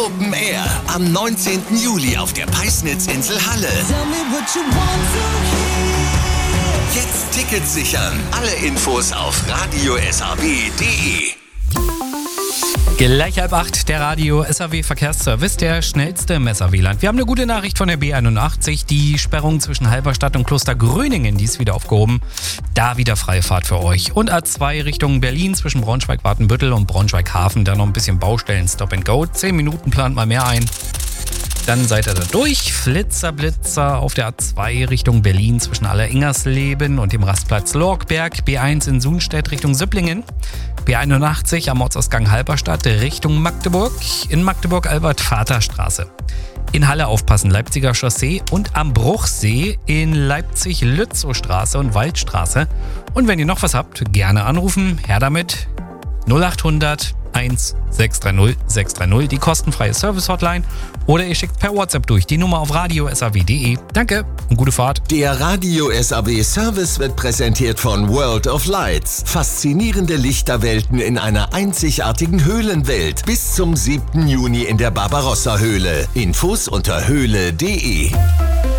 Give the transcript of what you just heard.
Open Air am 19. Juli auf der Peisnitzinsel Halle. Jetzt Tickets sichern. Alle Infos auf radiosrw.de. Gleich 7:30, der Radio SAW Verkehrsservice, der schnellste im SAW-Land. Wir haben eine gute Nachricht von der B81. Die Sperrung zwischen Halberstadt und Klostergröningen, die ist wieder aufgehoben. Da wieder freie Fahrt für euch. Und A2 Richtung Berlin zwischen Braunschweig-Watenbüttel und Braunschweig-Hafen. Da noch ein bisschen Baustellen, Stop and Go. 10 Minuten plant mal mehr ein. Dann seid ihr da durch. Blitzer auf der A2 Richtung Berlin zwischen Alleringersleben und dem Rastplatz Lorkberg. B1 in Sunstedt Richtung Sipplingen. B81 am Ortsausgang Halberstadt Richtung Magdeburg. In Magdeburg Albert-Vater-Straße. In Halle aufpassen, Leipziger Chaussee und am Bruchsee in Leipzig Lützowstraße und Waldstraße. Und wenn ihr noch was habt, gerne anrufen. Her damit. 0800 1630 630, die kostenfreie Service-Hotline. Oder ihr schickt per WhatsApp durch die Nummer auf radiosrw.de. Danke und gute Fahrt. Der Radio SAW Service wird präsentiert von World of Lights. Faszinierende Lichterwelten in einer einzigartigen Höhlenwelt. Bis zum 7. Juni in der Barbarossa-Höhle. Infos unter höhle.de.